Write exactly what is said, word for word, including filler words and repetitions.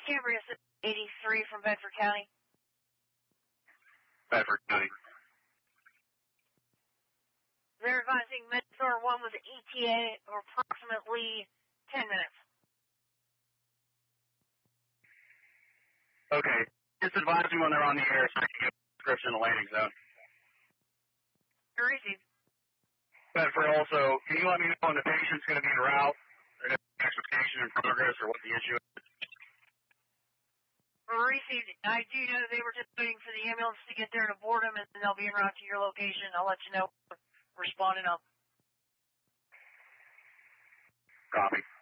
Cambria eighty-three from Bedford County. Bedford County. They're advising Mentor one was E T A or approximately ten minutes. Okay. Just advise me when they're on the air so I can get a description of the landing zone. Very easy. Bedford also, can you let me know when the patient's going to be en route, or transportation in progress, or what the issue is? Received. I do know they were just waiting for the ambulance to get there to board them, and then they'll be en route to your location. I'll let you know. Responding up. Copy.